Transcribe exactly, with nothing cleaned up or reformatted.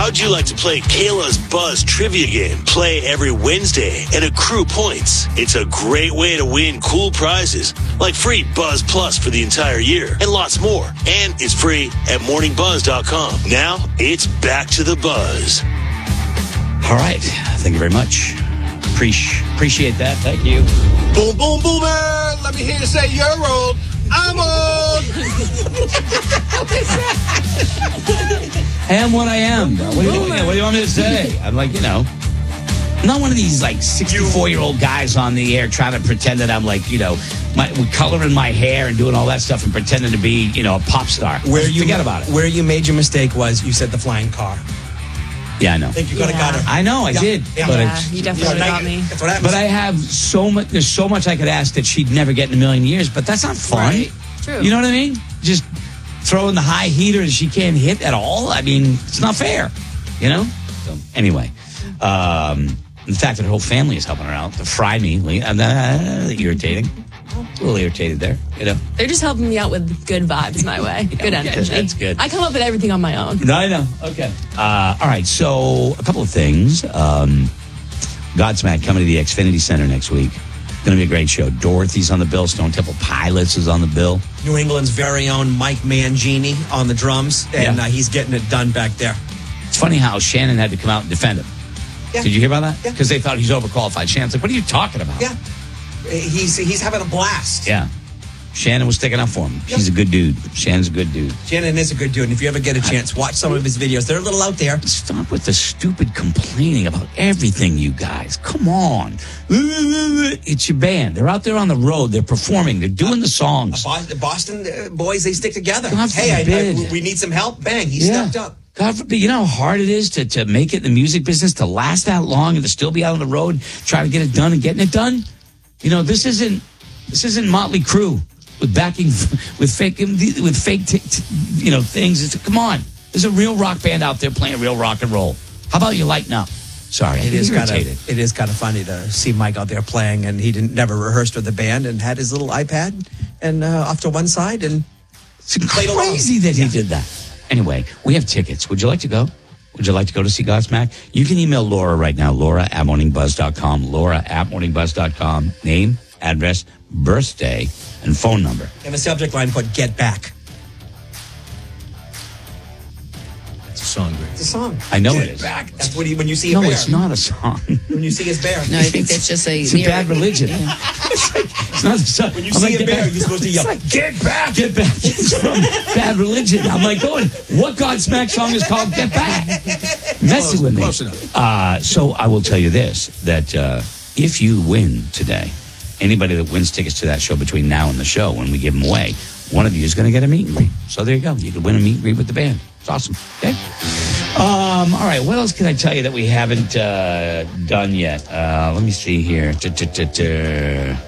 How'd you like to play Kayla's Buzz trivia game? Play every Wednesday and accrue points. It's a great way to win cool prizes like free Buzz Plus for the entire year and lots more. And it's free at morning buzz dot com. Now it's back to the buzz. All right. Thank you very much. Appreciate appreciate that. Thank you. Boom, boom, boomer. Let me hear you say you're old. I'm old. I am what I am. What do, you, what do you want me to say? I'm like, you know, I'm not one of these like sixty-four-year-old guys on the air trying to pretend that I'm like, you know, my, with coloring my hair and doing all that stuff and pretending to be, you know, a pop star. Where you Forget about it. Where you made your mistake was you said the flying car. Yeah, I know. I think you could have Yeah. got it. I know, I Yeah. did. Yeah. But Yeah, it's, you definitely Yeah, got me. That's what happens. But I have so much. There's so much I could ask that she'd never get in a million years. But that's not fun. Right. True. You know what I mean? Just throwing the high heater and she can't hit at all. I mean, it's not fair. You know. So anyway, um, the fact that her whole family is helping her out to fry me, uh, irritating. A little irritated there. You know. They're just helping me out with good vibes my way. Good Okay, energy. that's good. I come up with everything on my own. No, I know. Okay. Uh, all right. So a couple of things. Um, Godsmack coming to the Xfinity Center next week. Going to be a great show. Dorothy's on the bill. Stone Temple Pilots is on the bill. New England's very own Mike Mangini on the drums, and Yeah. uh, he's getting it done back there. It's funny how Shannon had to come out and defend him. Yeah. Did you hear about that? Yeah. Because they thought he's overqualified. Shannon's like, what are you talking about? Yeah, he's he's having a blast. Yeah. Shannon was sticking up for him. She's a good dude. Shannon's a good dude. Shannon is a good dude, and if you ever get a chance, watch some of his videos. They're a little out there. Stop with the stupid complaining about everything, you guys. Come on. It's your band. They're out there on the road. They're performing. They're doing the songs. The Boston uh, boys, they stick together. God hey, I, forbid. I, we need some help. Bang, he stepped up. God forbid. You know how hard it is to, to make it in the music business, to last that long and to still be out on the road, trying to get it done and getting it done? You know, this isn't this isn't Motley Crue with backing with fake with fake t- t- you know things. It's, come on, there's a real rock band out there playing real rock and roll. How about you lighten up? Sorry, It is kind irritated. of it is kind of funny to see Mike out there playing, and he didn't never rehearsed with the band and had his little iPad and uh, off to one side and It's played along. crazy that he did that. Anyway, we have tickets. Would you like to go? Would you like to go to see Godsmack? You can email Laura right now, Laura at morning buzz dot com, Laura at morning buzz dot com. Name, address, birthday, and phone number. and the subject line put "Get Back." It's a song, Greg. It's a song. I know Get it is. Back. That's what he, when you see a No, bear. it's not a song. When you see his bear. No, I think that's just a. It's a bad religion. It's, like, it's not a song. When you I'm see like, a get bear, back. you're supposed to It's yell, like, get back, get back. It's from Bad Religion. I'm like, going, what Godsmack song is called Get Back? Messing with me. Close enough. Uh, so I will tell you this, that uh, if you win today, anybody that wins tickets to that show between now and the show, when we give them away, one of you is going to get a meet and greet. So there you go. You can win a meet and greet with the band. It's awesome. Okay? Um, all right. What else can I tell you that we haven't uh, done yet? Uh, let me see here.